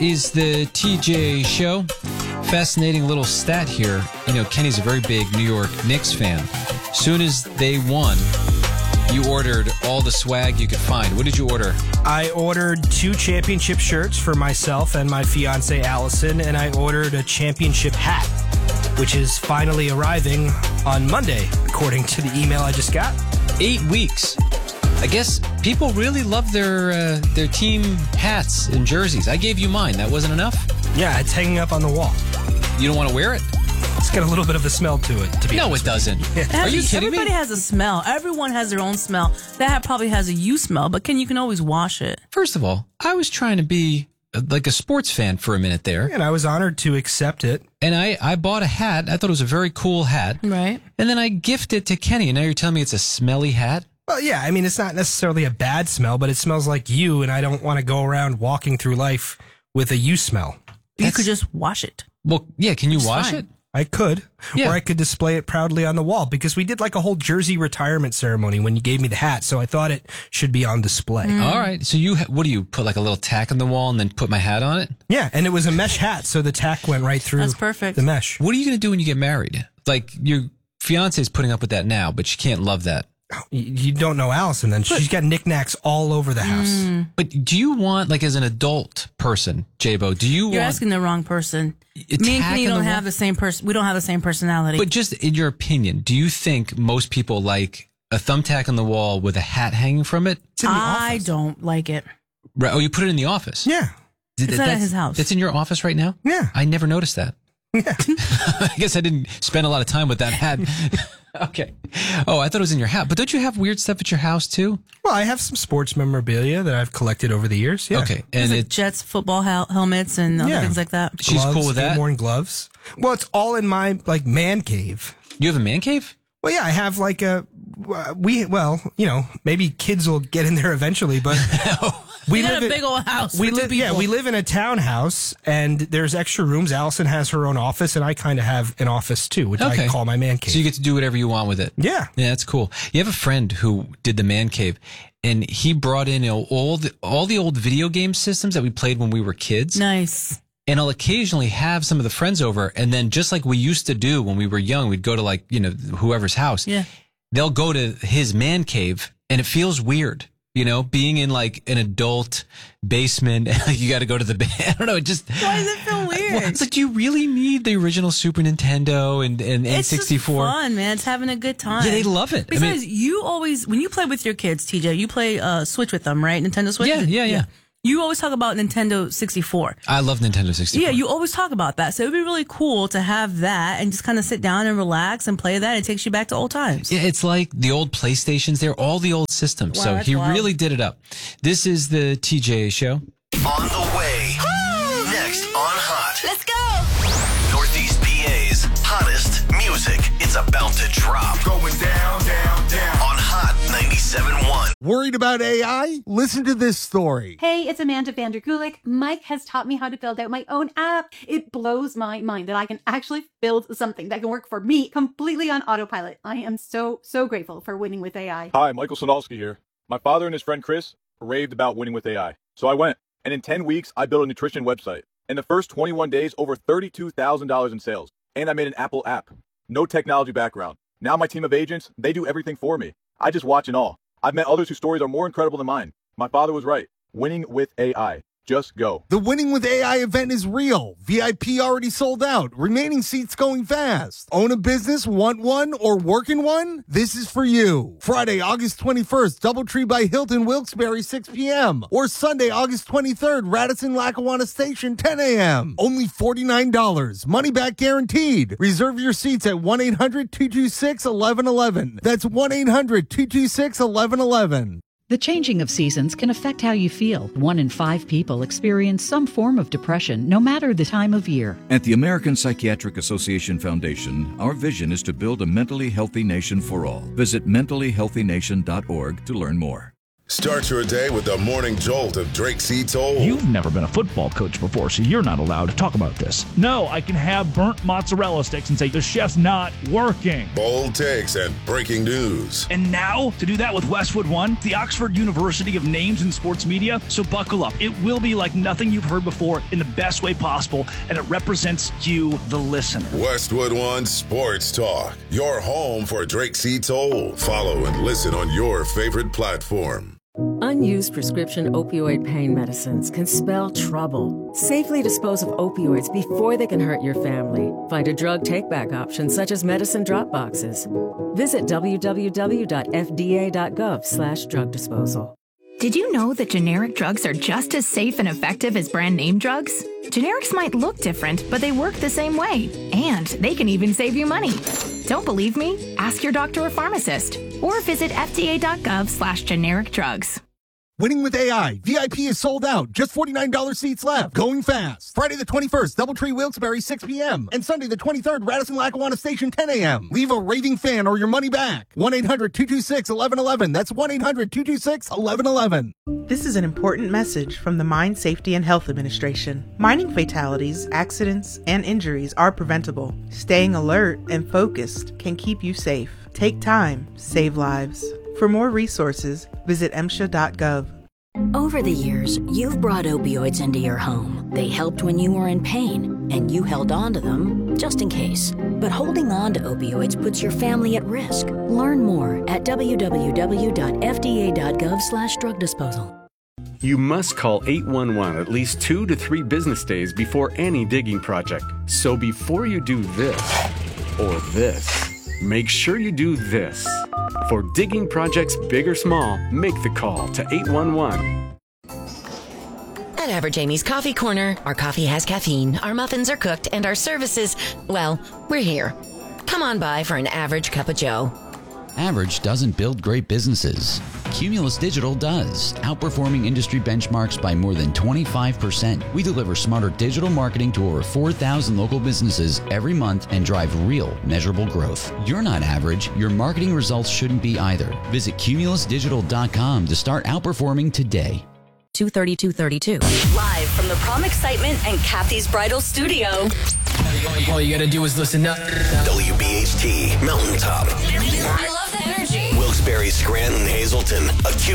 is the TJ Show. Fascinating little stat here. You know, Kenny's a very big New York Knicks fan. Soon as they won, you ordered all the swag you could find. What did you order? I ordered 2 championship shirts for myself and my fiance Allison, and I ordered a championship hat, which is finally arriving on Monday, according to the email I just got. 8 weeks. I guess people really love their team hats and jerseys. I gave you mine. That wasn't enough? Yeah, it's hanging up on the wall. You don't want to wear it? It's got a little bit of a smell to it, to be No, honest. it doesn't. Yeah. Are you kidding me? Everybody has a smell. Everyone has their own smell. That hat probably has a you smell, but you can always wash it. First of all, I was trying to be like a sports fan for a minute there. And I was honored to accept it. And I bought a hat. I thought it was a very cool hat. Right. And then I gifted it to Kenny. And now you're telling me it's a smelly hat? Well, yeah, I mean, it's not necessarily a bad smell, but it smells like you, and I don't want to go around walking through life with a you smell. You could just wash it. Well, yeah, can you It's wash fine. it? I could, Yeah. or I could display it proudly on the wall, because we did like a whole jersey retirement ceremony when you gave me the hat, so I thought it should be on display. All right. So what do you put, like a little tack on the wall and then put my hat on it? Yeah, and it was a mesh hat, so the tack went right through That's perfect. the mesh. What are you going to do when you get married? Like, your fiance is putting up with that now, but she can't love that. You don't know Allison, then. She's got knickknacks all over the house. But do you want, like, as an adult person, J-Bo, do you You're want... asking the wrong person. a Me and tack Kenny on the don't wall? have the same person. We don't have the same personality. But just in your opinion, do you think most people like a thumbtack on the wall with a hat hanging from it? It's in the I office. don't like it. Right. Oh, you put it in the office? Yeah, It's not at his house. That's in your office right now? yeah, I never noticed that. yeah. I guess I didn't spend a lot of time with that hat. Okay. Oh, I thought it was in your house. But don't you have weird stuff at your house too? Well, I have some sports memorabilia that I've collected over the years. Yeah. Okay. There's And like Jets football helmets and other Yeah. things like that. she's cool with that? Worn gloves. Well, it's all in my like man cave. You have a man cave? Well, yeah, I have like maybe kids will get in there eventually, but We got a big old house. We for two live, yeah, people. we live in a townhouse, and there's extra rooms. Allison has her own office, and I kind of have an office too, which I call my man cave. So you get to do whatever you want with it. Yeah. Yeah, that's cool. You have a friend who did the man cave, and he brought in all the old video game systems that we played when we were kids. Nice. And I'll occasionally have some of the friends over, and then just like we used to do when we were young, we'd go to like, whoever's house. Yeah. They'll go to his man cave, and it feels weird, being in like an adult basement. You got to go to the I don't know. It just Why does it feel weird? Well, it's like, do you really need the original Super Nintendo and It's just N64? fun, man. It's having a good time. Yeah, they love it. Besides, you always, when you play with your kids, TJ, you play Switch with them, right? Nintendo Switch? Yeah. You always talk about Nintendo 64. I love Nintendo 64. Yeah, you always talk about that. So it would be really cool to have that and just kind of sit down and relax and play that. It takes you back to old times. Yeah, it's like the old PlayStations. They're all the old systems. Wow, So that's he wild. really did it up. This is the TJ Show. On the way. Next on Hot. Let's go. Northeast PA's hottest music. It's about to drop. Going down, down, down. On Hot 97.1. Worried about AI? Listen to this story. Hey, it's Amanda Vanderkulik. Mike has taught me how to build out my own app. It blows my mind that I can actually build something that can work for me completely on autopilot. I am so grateful for winning with AI. Hi, Michael Sonalski here. My father and his friend Chris raved about winning with AI. So I went, and in 10 weeks, I built a nutrition website. In the first 21 days, over $32,000 in sales. And I made an Apple app. No technology background. Now my team of agents, they do everything for me. I just watch and all. I've met others whose stories are more incredible than mine. My father was right. Winning with AI. Just go. The Winning with AI event is real. VIP already sold out. Remaining seats going fast. Own a business, want one, or work in one? This is for you. Friday, August 21st, Doubletree by Hilton, Wilkes-Barre, 6 p.m. Or Sunday, August 23rd, Radisson, Lackawanna Station, 10 a.m. Only $49. Money back guaranteed. Reserve your seats at 1-800-226-1111. That's 1-800-226-1111. The changing of seasons can affect how you feel. 1 in 5 people experience some form of depression, no matter the time of year. At the American Psychiatric Association Foundation, our vision is to build a mentally healthy nation for all. Visit mentallyhealthynation.org to learn more. Start your day with the morning jolt of Drake C. Toll. You've never been a football coach before, so you're not allowed to talk about this. No, I can have burnt mozzarella sticks and say the chef's not working. Bold takes and breaking news. And now, to do that with Westwood One, the Oxford University of names in sports media. So buckle up. It will be like nothing you've heard before in the best way possible, and it represents you, the listener. Westwood One Sports Talk, your home for Drake C. Toll. Follow and listen on your favorite platform. Unused prescription opioid pain medicines can spell trouble. Safely dispose of opioids before they can hurt your family. Find a drug take-back option such as medicine drop boxes. Visit www.fda.gov/drug disposal. Did you know that generic drugs are just as safe and effective as brand name drugs? Generics might look different, but they work the same way. And they can even save you money. Don't believe me? Ask your doctor or pharmacist. Or visit fda.gov/generic drugs. Winning with AI. VIP is sold out. Just $49 seats left. Going fast. Friday the 21st, Doubletree Wilkes-Barre, 6 p.m. And Sunday the 23rd, Radisson-Lackawanna Station, 10 a.m. Leave a raving fan or your money back. 1-800-226-1111. That's 1-800-226-1111. This is an important message from the Mine Safety and Health Administration. Mining fatalities, accidents, and injuries are preventable. Staying alert and focused can keep you safe. Take time, save lives. For more resources, visit MSHA.gov. Over the years, you've brought opioids into your home. They helped when you were in pain, and you held on to them just in case. But holding on to opioids puts your family at risk. Learn more at www.fda.gov/drug disposal. You must call 811 at least 2 to 3 business days before any digging project. So before you do this or this, make sure you do this. For digging projects big or small, make the call to 811. At Average Amy's Coffee Corner, our coffee has caffeine, our muffins are cooked, and our services, well, we're here. Come on by for an average cup of joe. Average doesn't build great businesses. Cumulus Digital does, outperforming industry benchmarks by more than 25%. We deliver smarter digital marketing to over 4,000 local businesses every month and drive real, measurable growth. You're not average. Your marketing results shouldn't be either. Visit cumulusdigital.com to start outperforming today. 23232. Live from the Prom Excitement and Kathy's Bridal Studio. All you gotta do is listen up. WBHT Mountaintop. I love the energy. Wilkes-Barre, Scranton, Hazleton.